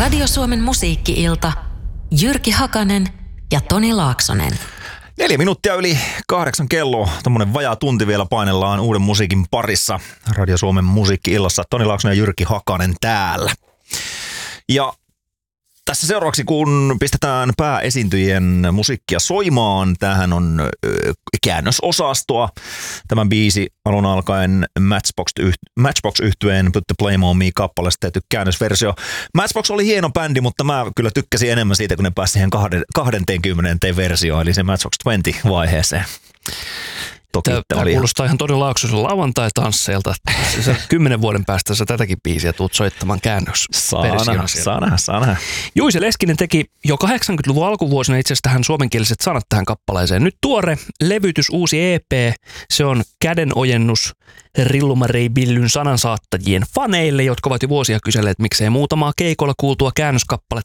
Radio Suomen musiikki-ilta. Jyrki Hakanen ja Toni Laaksonen. 4 minuuttia yli 8 kello. Tommonen vajaa tunti vielä painellaan uuden musiikin parissa. Radio Suomen musiikki-illassa Toni Laaksonen ja Jyrki Hakanen täällä. Ja tässä seuraavaksi, kun pistetään pääesiintyjien musiikkia soimaan, tämähän on käännösosastoa. Tämän biisi alun alkaen Matchbox-yhtyeen Put the Blame on Me -kappaleesta tehty käännösversio. Matchbox oli hieno bändi, mutta mä kyllä tykkäsin enemmän siitä, kun ne pääsi siihen 20. versioon, eli se Matchbox 20-vaiheeseen. Tämä kuulostaa ihan Toni Laaksosen lauantai-tansseilta. 10 vuoden päästä sä tätäkin biisiä tuut soittamaan käännösversioon. Saa nähdä. Juise Leskinen teki jo 80-luvun alkuvuosina itse asiassa tähän suomenkieliset sanat tähän kappaleeseen. Nyt tuore levytys, uusi EP, se on kädenojennus Rillumarei Billyn sanansaattajien faneille, jotka ovat jo vuosia kyselleet, miksei muutamaa keikolla kuultua käännöskappaletta